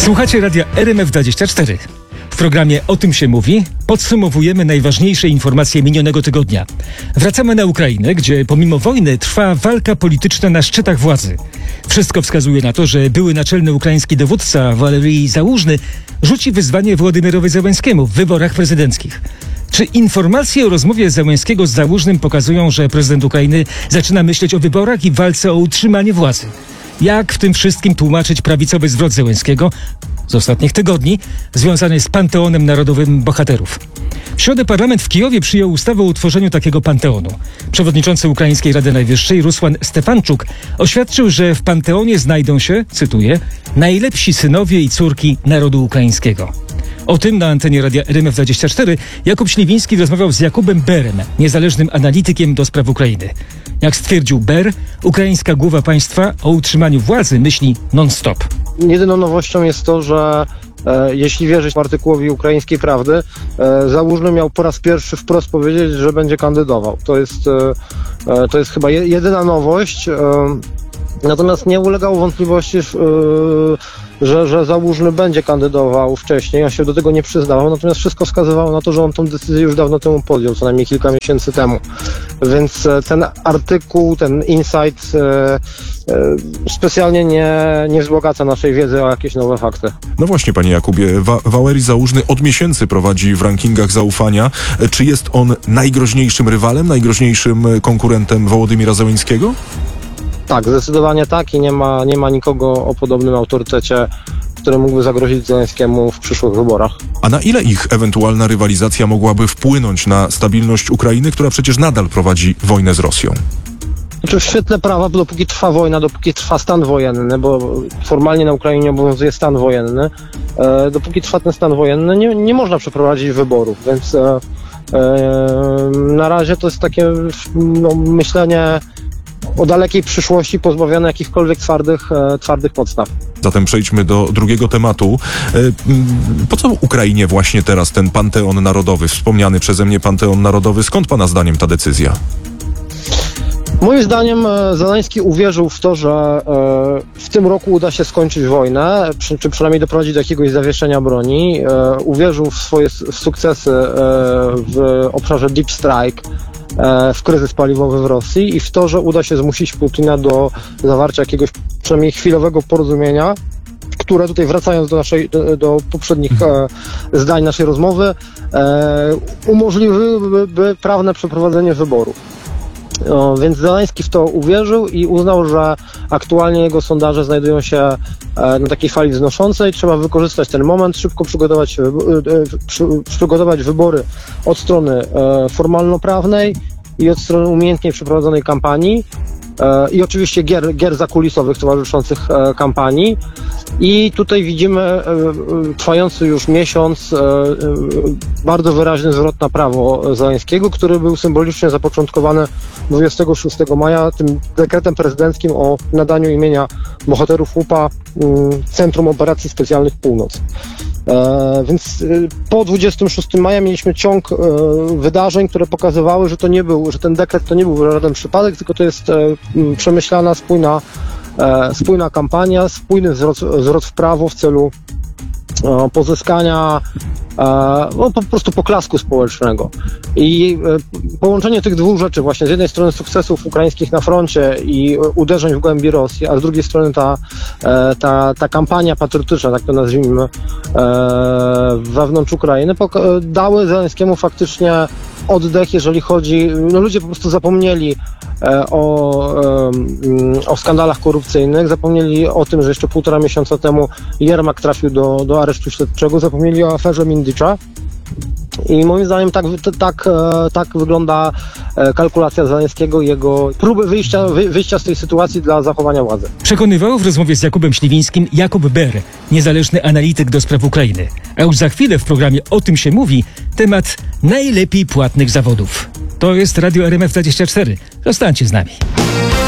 Słuchacie radia RMF24. W programie O tym się mówi podsumowujemy najważniejsze informacje minionego tygodnia. Wracamy na Ukrainę, gdzie pomimo wojny trwa walka polityczna na szczytach władzy. Wszystko wskazuje na to, że były naczelny ukraiński dowódca Walerii Załużny rzuci wyzwanie Wołodymyrowi Zełenskiemu w wyborach prezydenckich. Czy informacje o rozmowie Zełenskiego z Załużnym pokazują, że prezydent Ukrainy zaczyna myśleć o wyborach i walce o utrzymanie władzy? Jak w tym wszystkim tłumaczyć prawicowy zwrot Zełenskiego z ostatnich tygodni związany z Panteonem Narodowym Bohaterów? W środę parlament w Kijowie przyjął ustawę o utworzeniu takiego panteonu. Przewodniczący Ukraińskiej Rady Najwyższej Rusłan Stefanczuk oświadczył, że w panteonie znajdą się, cytuję, najlepsi synowie i córki narodu ukraińskiego. O tym na antenie radia RMF24 Jakub Śliwiński rozmawiał z Jakubem Berem, niezależnym analitykiem do spraw Ukrainy. Jak stwierdził Ber, ukraińska głowa państwa o utrzymaniu władzy myśli non-stop. Jedyną nowością jest to, że jeśli wierzyć artykułowi Ukraińskiej Prawdy, Załużny miał po raz pierwszy wprost powiedzieć, że będzie kandydował. To jest chyba jedyna nowość. Natomiast nie ulegało wątpliwości, że Załużny będzie kandydował wcześniej. On się do tego nie przyznawał, natomiast wszystko wskazywało na to, że on tą decyzję już dawno temu podjął, co najmniej kilka miesięcy temu. Więc ten artykuł, ten insight specjalnie nie wzbogaca naszej wiedzy o jakieś nowe fakty. No właśnie, panie Jakubie, Walerii Załużny od miesięcy prowadzi w rankingach zaufania. Czy jest on najgroźniejszym rywalem, najgroźniejszym konkurentem Wołodymyra Zełenskiego? Tak, zdecydowanie tak i nie ma nikogo o podobnym autorytecie, który mógłby zagrozić Zełenskiemu w przyszłych wyborach. A na ile ich ewentualna rywalizacja mogłaby wpłynąć na stabilność Ukrainy, która przecież nadal prowadzi wojnę z Rosją? Znaczy w świetle prawa, dopóki trwa wojna, dopóki trwa stan wojenny, bo formalnie na Ukrainie obowiązuje stan wojenny, dopóki trwa ten stan wojenny, nie można przeprowadzić wyborów, więc na razie to jest takie myślenie o dalekiej przyszłości pozbawione jakichkolwiek twardych podstaw. Zatem przejdźmy do drugiego tematu. Po co Ukrainie właśnie teraz ten Panteon Narodowy, wspomniany przeze mnie Panteon Narodowy? Skąd pana zdaniem ta decyzja? Moim zdaniem Zełenski uwierzył w to, że w tym roku uda się skończyć wojnę, czy przynajmniej doprowadzić do jakiegoś zawieszenia broni. Uwierzył w swoje sukcesy w obszarze Deep Strike, w kryzys paliwowy w Rosji i w to, że uda się zmusić Putina do zawarcia jakiegoś przynajmniej chwilowego porozumienia, które tutaj, wracając do poprzednich zdań naszej rozmowy, umożliwiłyby prawne przeprowadzenie wyborów. Więc Zełenski w to uwierzył i uznał, że aktualnie jego sondaże znajdują się na takiej fali wznoszącej. Trzeba wykorzystać ten moment, szybko przygotować wybory od strony formalno-prawnej i od strony umiejętnie przeprowadzonej kampanii i oczywiście gier zakulisowych towarzyszących kampanii. I tutaj widzimy trwający już miesiąc bardzo wyraźny zwrot na prawo Zełenskiego, który był symbolicznie zapoczątkowany 26 maja tym dekretem prezydenckim o nadaniu imienia bohaterów łupa Centrum Operacji Specjalnych Północ. Więc po 26 maja mieliśmy ciąg wydarzeń, które pokazywały, że ten dekret to nie był żaden przypadek, tylko to jest przemyślana, spójna kampania, spójny zwrot w prawo w celu pozyskania po prostu poklasku społecznego. I połączenie tych dwóch rzeczy właśnie, z jednej strony sukcesów ukraińskich na froncie i uderzeń w głębi Rosji, a z drugiej strony ta kampania patriotyczna, tak to nazwijmy, wewnątrz Ukrainy, dały Zełenskiemu faktycznie oddech, jeżeli chodzi, ludzie po prostu zapomnieli o skandalach korupcyjnych, zapomnieli o tym, że jeszcze 1,5 miesiąca temu Jermak trafił do aresztu śledczego, zapomnieli o aferze Mindycza. I moim zdaniem tak wygląda kalkulacja Zełenskiego i jego próby wyjścia z tej sytuacji dla zachowania władzy. Przekonywał w rozmowie z Jakubem Śliwińskim Jakub Ber, niezależny analityk do spraw Ukrainy. A już za chwilę w programie O tym się mówi temat najlepiej płatnych zawodów. To jest Radio RMF24. Zostańcie z nami.